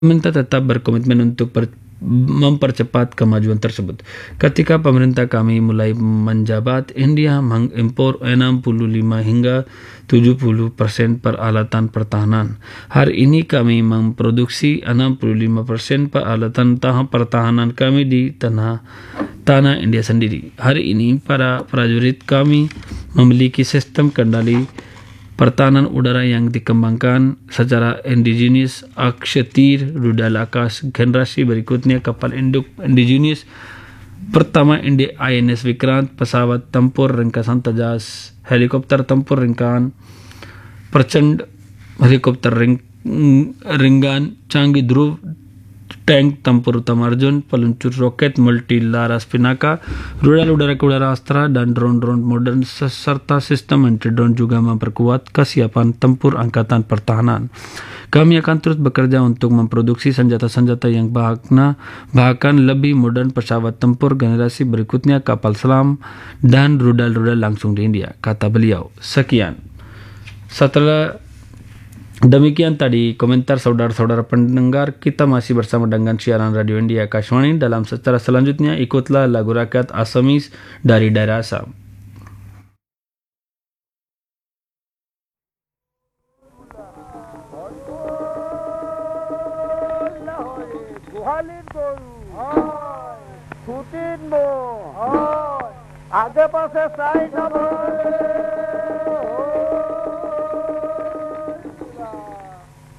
Pemerintah tetap berkomitmen untuk mempercepat kemajuan tersebut. Ketika pemerintah kami mulai menjabat, India mengimpor 65 hingga 70% peralatan pertahanan. Hari ini kami memproduksi 65% peralatan pertahanan kami di tanah India sendiri. Hari ini para prajurit kami memiliki sistem kendali pertahanan udara yang dikembangkan secara indigenis. Akshatir, rudal Akash generasi berikutnya, kapal induk indigenis pertama India INS Vikrant, pesawat tempur ringkasan Tejas, helikopter tempur ringkasan Prachand, helikopter ringan canggih Dhruv, tank tempur Tamarjun, peluncur roket multi laras Pinaka, rudal udara ke udara Astra, dan drone-drone modern serta sistem anti-drone juga memperkuat kesiapan tempur angkatan pertahanan. Kami akan terus bekerja untuk memproduksi senjata-senjata yang bahkan lebih modern, pesawat tempur generasi berikutnya, kapal selam, dan rudal-rudal langsung di India, kata beliau. Sekian. Setelah demikian tadi komentar saudara-saudara pendengar, kita masih bersama dengan siaran Radio India Kashmani. Dalam secara selanjutnya ikutlah lagu rakyat Asamis dari daerah Assam. আগে পাশে সাইড